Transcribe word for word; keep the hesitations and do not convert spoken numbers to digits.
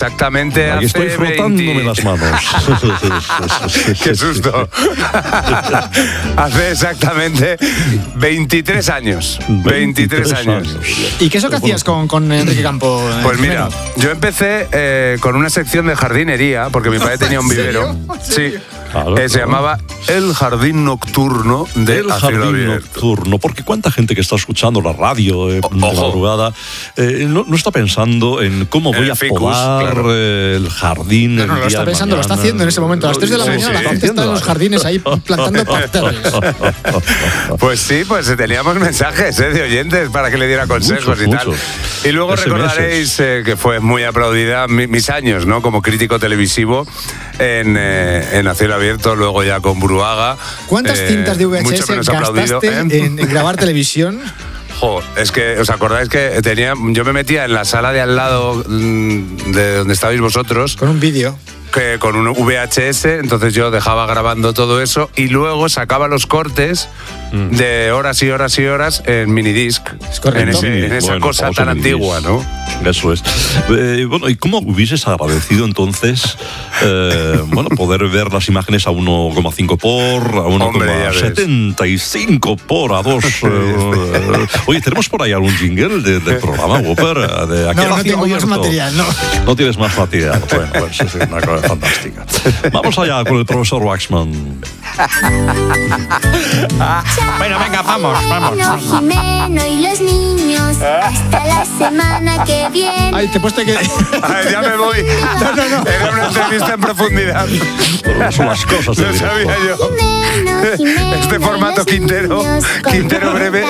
exactamente Aquí hace estoy frotándome veinte... las manos. ¡Qué susto! Hace exactamente veintitrés años. veintitrés años. ¿Y qué es lo que hacías con, con Enrique Campo? eh, Pues primero? mira, yo empecé eh, con una sección de jardinería, porque mi padre tenía un vivero. Sí. Claro, Eh, se claro. llamaba El Jardín Nocturno de El A Cielo jardín Abierto. nocturno, porque cuánta gente que está escuchando la radio eh, O- de ojo. madrugada eh, no, no está pensando en cómo En voy el a ficus, podar claro. eh, el jardín. No, el no, lo día está de pensando, lo está mañana. haciendo en ese momento. A las tres de la Sí, mañana sí, la sí, gente está en los haciendo. jardines ahí plantando parterres. Pues sí, pues teníamos mensajes eh, de oyentes para que le diera consejos Muchos, y tal. muchos. Y luego S M S. recordaréis eh, que fue muy aplaudida mi- mis años, ¿no? Como crítico televisivo en, eh, en A Cielo Abierto, luego ya con Bruaga. ¿Cuántas Eh, cintas de mucho V H S menos aplaudido, gastaste ¿eh? en, en grabar televisión? Jo, es que os acordáis que tenía, yo me metía en la sala de al lado mm, de donde estabais vosotros, Con un vídeo. que con un V H S, entonces yo dejaba grabando todo eso y luego sacaba los cortes de horas y horas y horas en minidisc. Es correcto. En, ese- en esa Bueno, cosa famoso tan minidisc. antigua, ¿no? Eso es. Eh, bueno, ¿y cómo hubieses agradecido entonces eh, bueno, poder ver las imágenes a uno coma cinco por, a uno Hombre, coma ya ves. setenta y cinco por, a dos? eh, oye, ¿tenemos por ahí algún jingle de- del programa, Whopper? De aquí No, a no tengo más abierto. material, no. No tienes más material. Bueno, pues es una cosa fantástica. Vamos allá con el profesor Waxman. Bueno, venga, vamos, vamos. Jimeno y los niños hasta la semana que viene. Ay, te he puesto que... Ay, ya me voy. No, no, no. Era una entrevista en profundidad. Son las cosas del Lo directo. sabía yo. Jimeno, Jimeno Este y formato los Quintero, niños con Quintero breve,